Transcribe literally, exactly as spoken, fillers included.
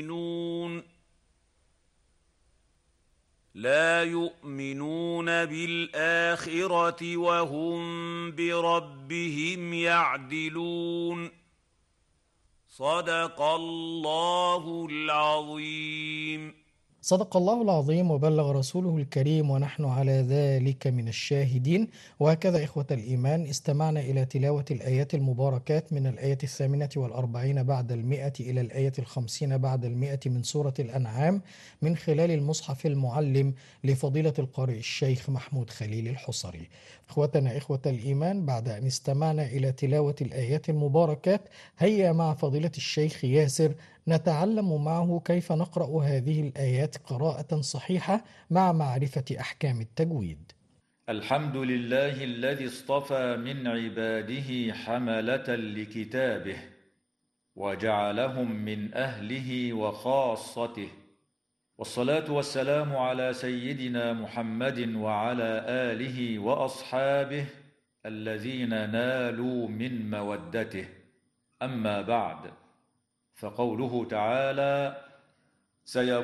يؤمنون لا يؤمنون بالآخرة وهم بربهم يعدلون صدق الله العظيم. صدق الله العظيم وبلغ رسوله الكريم ونحن على ذلك من الشاهدين. وهكذا إخوة الإيمان استمعنا إلى تلاوة الآيات المباركات من الآية الثامنة والأربعين بعد المئة إلى الآية الخمسين بعد المئة من سورة الأنعام من خلال المصحف المعلم لفضيلة القارئ الشيخ محمود خليل الحصري. إخوتنا إخوة الإيمان، بعد أن استمعنا إلى تلاوة الآيات المباركات، هيا مع فضيلة الشيخ ياسر نتعلم معه كيف نقرأ هذه الآيات قراءة صحيحة مع معرفة أحكام التجويد. الحمد لله الذي اصطفى من عباده حملة لكتابه وجعلهم من أهله وخاصته، والصلاة والسلام على سيدنا محمد وعلى آله وأصحابه الذين نالوا من مودته. أما بعد، فقوله تعالى: سيقول